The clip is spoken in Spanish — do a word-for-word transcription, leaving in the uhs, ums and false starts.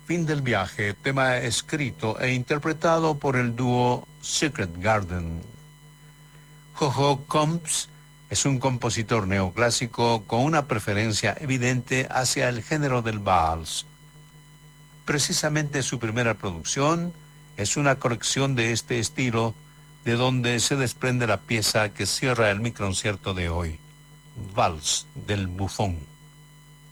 Fin del viaje, tema escrito e interpretado por el dúo Secret Garden. Jojo Combs es un compositor neoclásico con una preferencia evidente hacia el género del vals. Precisamente su primera producción es una colección de este estilo, de donde se desprende la pieza que cierra el microconcierto de hoy, Vals del Bufón.